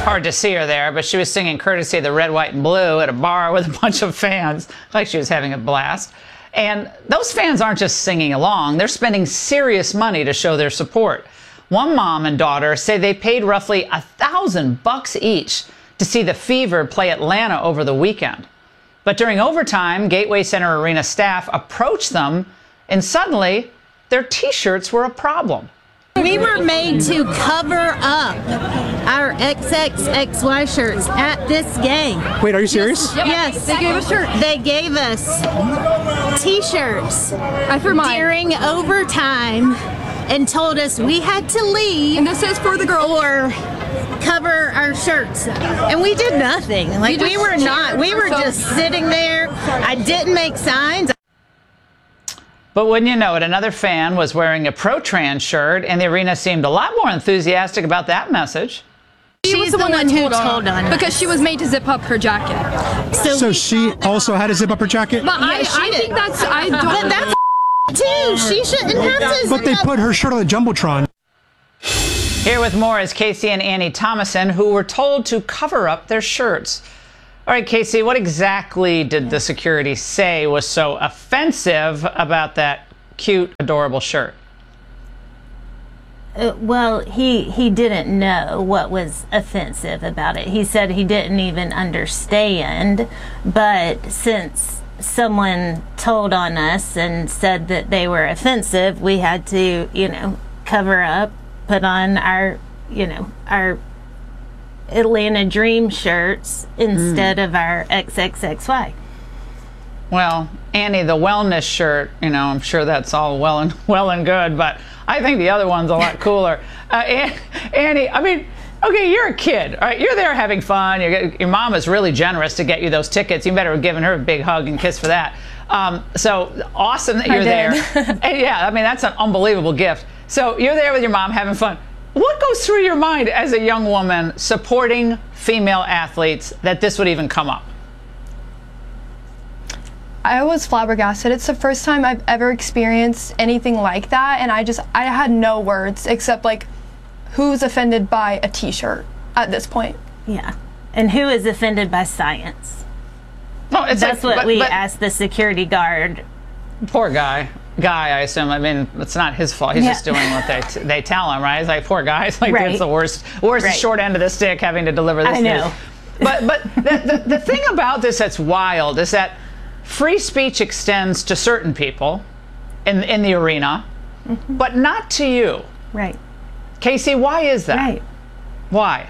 hard to see her there, but she was singing courtesy of the Red, White, and Blue at a bar with a bunch of fans, like she was having a blast. And those fans aren't just singing along, they're spending serious money to show their support. One mom and daughter say they paid roughly $1,000 each to see the Fever play Atlanta over the weekend. But during overtime, Gateway Center Arena staff approached them, and suddenly their T-shirts were a problem. We were made to cover up our XXXY shirts at this game. Wait, are you serious? Yes. They gave us shirts. They gave us T-shirts during overtime and told us we had to leave. And this is for the girls. Or cover our shirts. And we did nothing. Like, we were just sitting there. I didn't make signs. But wouldn't you know it, another fan was wearing a pro-trans shirt, and the arena seemed a lot more enthusiastic about that message. She was the one who told on us. Because she was made to zip up her jacket. So she also had to zip up her jacket? But I think that's... But that's too. She shouldn't have to. But they put her shirt on the Jumbotron. Here with more is Casey and Annie Thomason, who were told to cover up their shirts. All right, Casey, what exactly did the security say was so offensive about that cute, adorable shirt? Well, he didn't know what was offensive about it. He said he didn't even understand, but since someone told on us and said that they were offensive, we had to, cover up, put on our Atlanta Dream shirts instead of our XXXY. Well, Annie, the wellness shirt, I'm sure that's all well and good, but I think the other one's a lot cooler. Annie, I mean, okay, you're a kid, all right? You're there having fun. Your mom is really generous to get you those tickets. You better have given her a big hug and kiss for that. So awesome that you're there. And yeah, I mean, that's an unbelievable gift. So you're there with your mom having fun. What goes through your mind as a young woman supporting female athletes that this would even come up? I was flabbergasted. It's the first time I've ever experienced anything like that, and I had no words except, like, who's offended by a T-shirt at this point? Yeah. And who is offended by science? No, That's what we asked the security guard. Poor guy, I assume. I mean, it's not his fault. He's just doing what they tell him, right? It's like, poor guy. It's like, that's the worst short end of the stick, having to deliver this. I know. News. But the thing about this that's wild is that free speech extends to certain people in the arena, but not to you. Right. Casey, why is that? Right. Why?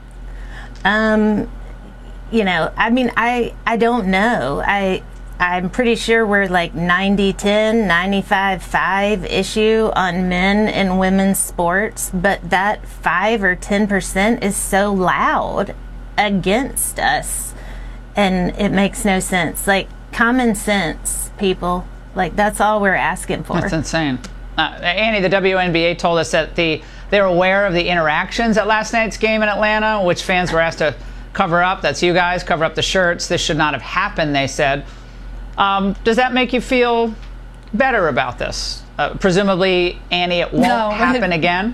I mean, I don't know. I'm pretty sure we're like 90-10, 95-5 issue on men and women's sports, but that 5 or 10% is so loud against us, and it makes no sense. Like, common sense, people. Like, that's all we're asking for. That's insane. Annie, the WNBA told us that they're aware of the interactions at last night's game in Atlanta, which fans were asked to cover up. That's you guys, cover up the shirts. This should not have happened, they said. Does that make you feel better about this? Presumably, Annie, it won't happen again?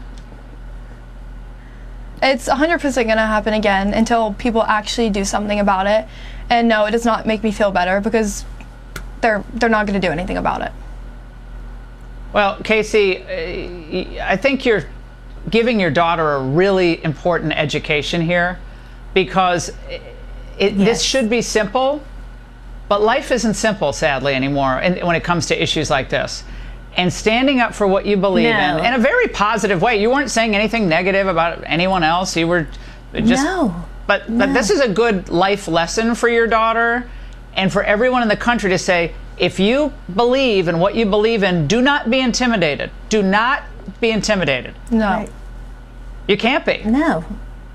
It's 100% going to happen again until people actually do something about it. And no, it does not make me feel better because they're not going to do anything about it. Well, Casey, I think you're giving your daughter a really important education here, because this should be simple, but life isn't simple, sadly, anymore when it comes to issues like this. And standing up for what you believe in a very positive way. You weren't saying anything negative about anyone else. You were just... But this is a good life lesson for your daughter and for everyone in the country to say, if you believe in what you believe in, do not be intimidated. Do not be intimidated. No. Right. You can't be. No.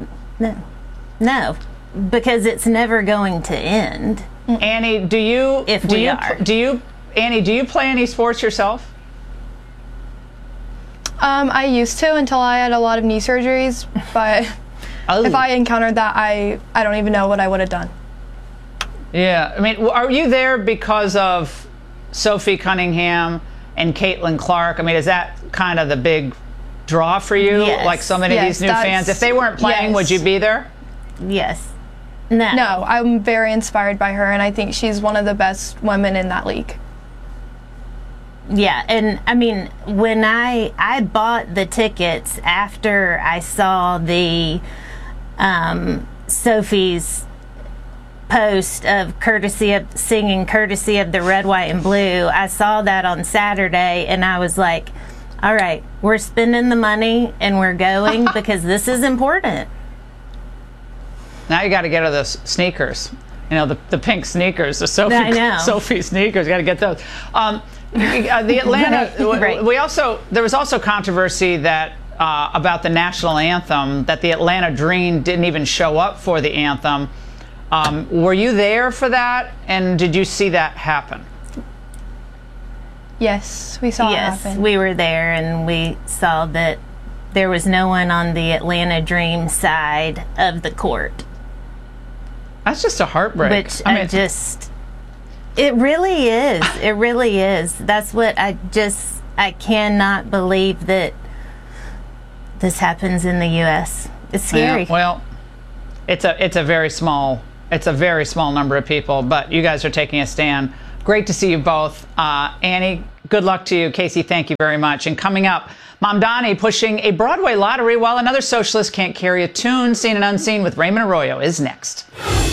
Because it's never going to end. Annie, do you play any sports yourself? I used to until I had a lot of knee surgeries, but if I encountered that, I don't even know what I would have done. Yeah, I mean, are you there because of Sophie Cunningham and Caitlin Clark? I mean, is that kind of the big draw for you? Yes. Like so many of these new fans? If they weren't playing, would you be there? Yes. No. No, I'm very inspired by her, and I think she's one of the best women in that league. Yeah, and I mean, when I bought the tickets after I saw the Sophie's post of singing courtesy of the Red, White, and Blue, I saw that on Saturday, and I was like, all right, we're spending the money and we're going because this is important. Now you got to get her those sneakers. You know, the pink sneakers, the Sophie sneakers. You got to get those. The Atlanta. Right. There was also controversy that about the national anthem, that the Atlanta Dream didn't even show up for the anthem. Were you there for that? And did you see that happen? Yes, we saw it happen. Yes, we were there, and we saw that there was no one on the Atlanta Dream side of the court. That's just a heartbreak. Which it really is. It really is. That's what I cannot believe that this happens in the U.S. It's scary. Yeah, well, it's a very small number of people, but you guys are taking a stand. Great to see you both. Annie, good luck to you. Casey, thank you very much. And coming up, Mamdani pushing a Broadway lottery while another socialist can't carry a tune. Seen and Unseen with Raymond Arroyo is next.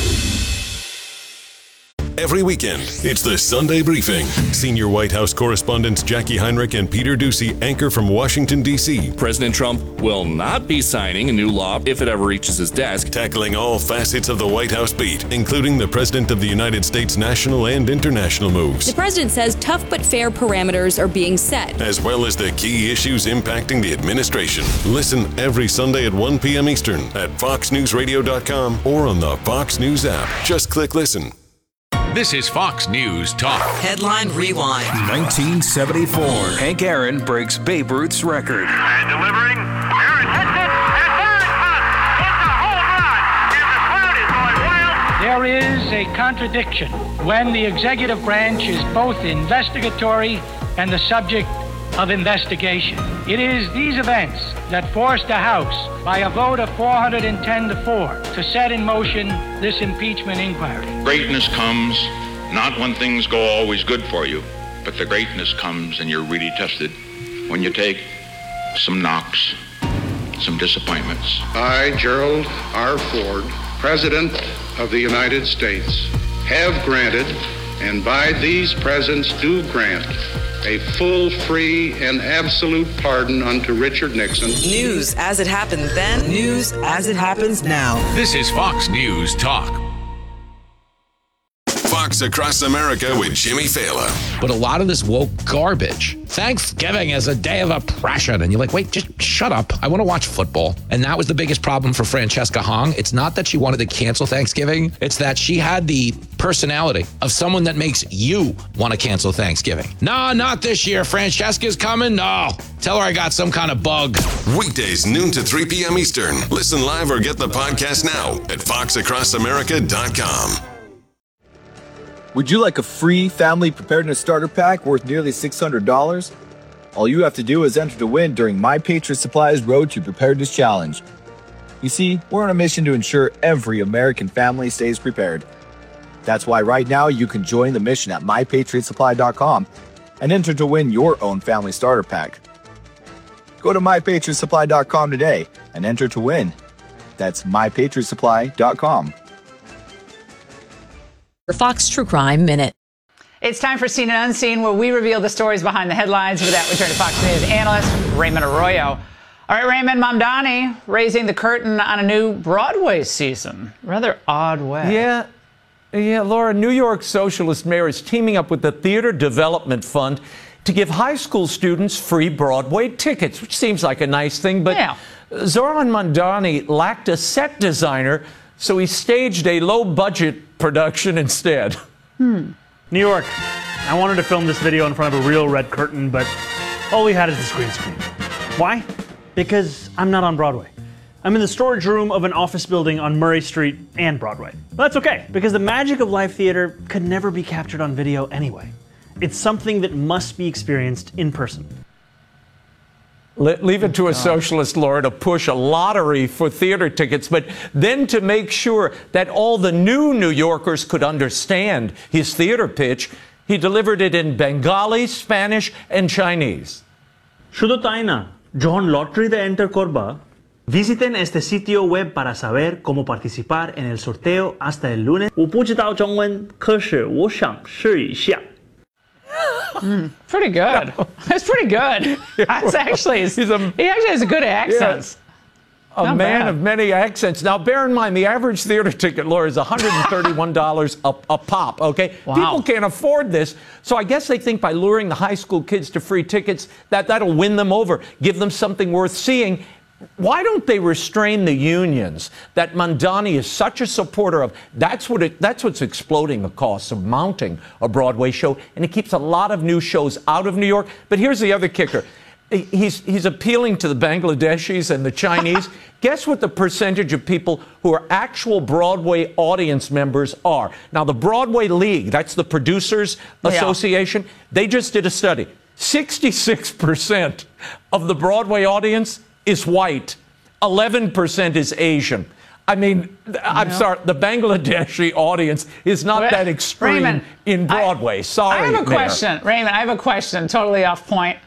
Every weekend, it's the Sunday Briefing. Senior White House correspondents Jackie Heinrich and Peter Doocy anchor from Washington, D.C. President Trump will not be signing a new law if it ever reaches his desk. Tackling all facets of the White House beat, including the President of the United States national and international moves. The president says tough but fair parameters are being set, as well as the key issues impacting the administration. Listen every Sunday at 1 p.m. Eastern at foxnewsradio.com or on the Fox News app. Just click listen. This is Fox News Talk. Headline Rewind. 1974. Hank Aaron breaks Babe Ruth's record. And delivering. Aaron hits it. And there it comes. It's a home run. And the crowd is going wild. There is a contradiction when the executive branch is both investigatory and the subject of investigation. It is these events that forced the House, by a vote of 410 to 4, to set in motion this impeachment inquiry. Greatness comes not when things go always good for you, but the greatness comes and you're really tested when you take some knocks, some disappointments. I, Gerald R. Ford, President of the United States, have granted, and by these presents do grant, a full, free, and absolute pardon unto Richard Nixon. News as it happened then, news as it happens now. This is Fox News Talk. Fox Across America with Jimmy Fallon. But a lot of this woke garbage. Thanksgiving is a day of oppression. And you're like, wait, just shut up. I want to watch football. And that was the biggest problem for Francesca Hong. It's not that she wanted to cancel Thanksgiving. It's that she had the personality of someone that makes you want to cancel Thanksgiving. No, not this year. Francesca's coming? No. Tell her I got some kind of bug. Weekdays, noon to 3 p.m. Eastern. Listen live or get the podcast now at foxacrossamerica.com. Would you like a free family preparedness starter pack worth nearly $600? All you have to do is enter to win during My Patriot Supply's Road to Preparedness Challenge. You see, we're on a mission to ensure every American family stays prepared. That's why right now you can join the mission at MyPatriotSupply.com and enter to win your own family starter pack. Go to MyPatriotSupply.com today and enter to win. That's MyPatriotSupply.com. The Fox True Crime Minute. It's time for Seen and Unseen, where we reveal the stories behind the headlines. With that, we turn to Fox News analyst Raymond Arroyo. All right, Raymond, Mamdani raising the curtain on a new Broadway season. Rather odd way. Yeah, Laura, New York socialist mayor is teaming up with the Theater Development Fund to give high school students free Broadway tickets, which seems like a nice thing, but Zoran Mamdani lacked a set designer, so he staged a low-budget production instead. New York. I wanted to film this video in front of a real red curtain, but all we had is the green screen. Why? Because I'm not on Broadway. I'm in the storage room of an office building on Murray Street and Broadway. But that's okay, because the magic of live theater could never be captured on video anyway. It's something that must be experienced in person. Leave it to a socialist, Laura, to push a lottery for theater tickets, but then to make sure that all the new New Yorkers could understand his theater pitch, he delivered it in Bengali, Spanish, and Chinese. শুধু তাই না, যখন লটারিতে enter করবা, visiten este sitio web para saber cómo participar en el sorteo hasta el lunes. 我不知道中文，可是我想试一下。 Pretty good. That's pretty good. That's actually, he actually has a good accent. A man of many accents. Now, bear in mind, the average theater ticket, Laura, is $131 a pop, okay? Wow. People can't afford this, so I guess they think by luring the high school kids to free tickets, that'll win them over, give them something worth seeing. Why don't they restrain the unions that Mandani is such a supporter of? That's what's exploding the costs of mounting a Broadway show, and it keeps a lot of new shows out of New York. But here's the other kicker. He's appealing to the Bangladeshis and the Chinese. Guess what the percentage of people who are actual Broadway audience members are? Now, the Broadway League, that's the Producers Association, they just did a study. 66% of the Broadway audience is white. 11% is Asian. I mean, I'm sorry, the Bangladeshi audience is not that extreme Raymond, in Broadway. Sorry, I have a Mayor. question. Raymond, I have a question, totally off point.